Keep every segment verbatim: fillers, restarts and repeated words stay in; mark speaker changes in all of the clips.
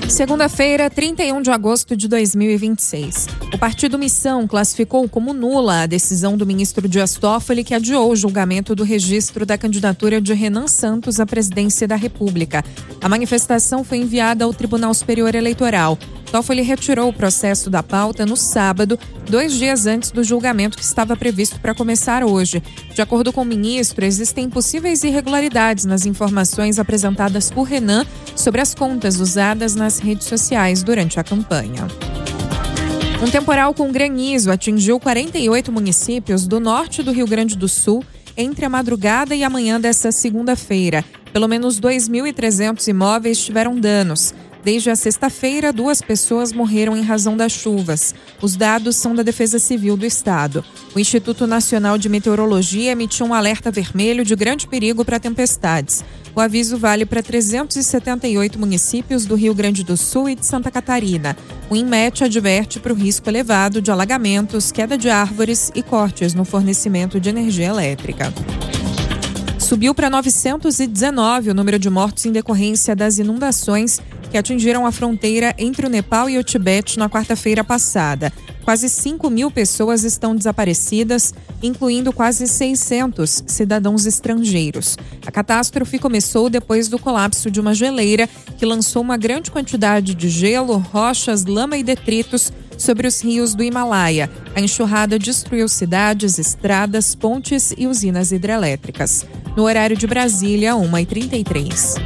Speaker 1: Segunda-feira, trinta e um de agosto de dois mil e vinte e seis. O Partido Missão classificou como nula a decisão do ministro Dias Toffoli, que adiou o julgamento do registro da candidatura de Renan Santos à presidência da República. A manifestação foi enviada ao Tribunal Superior Eleitoral. Toffoli retirou o processo da pauta no sábado, dois dias antes do julgamento que estava previsto para começar hoje. De acordo com o ministro, existem possíveis irregularidades nas informações apresentadas por Renan sobre as contas usadas nas redes sociais durante a campanha. Um temporal com granizo atingiu quarenta e oito municípios do norte do Rio Grande do Sul entre a madrugada e a manhã desta segunda-feira. Pelo menos dois mil e trezentos imóveis tiveram danos. Desde a sexta-feira, duas pessoas morreram em razão das chuvas. Os dados são da Defesa Civil do Estado. O Instituto Nacional de Meteorologia emitiu um alerta vermelho de grande perigo para tempestades. O aviso vale para trezentos e setenta e oito municípios do Rio Grande do Sul e de Santa Catarina. O INMET adverte para o risco elevado de alagamentos, queda de árvores e cortes no fornecimento de energia elétrica. Subiu para novecentos e dezenove o número de mortos em decorrência das inundações que atingiram a fronteira entre o Nepal e o Tibete na quarta-feira passada. Quase cinco mil pessoas estão desaparecidas, incluindo quase seiscentos cidadãos estrangeiros. A catástrofe começou depois do colapso de uma geleira que lançou uma grande quantidade de gelo, rochas, lama e detritos sobre os rios do Himalaia. A enxurrada destruiu cidades, estradas, pontes e usinas hidrelétricas. No horário de Brasília, uma e trinta e três.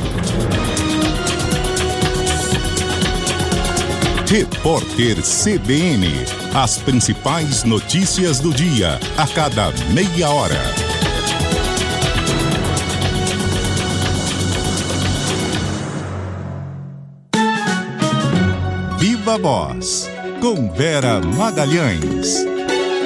Speaker 2: Repórter C B N. As principais notícias do dia, a cada meia hora. Viva Voz, com Vera Magalhães.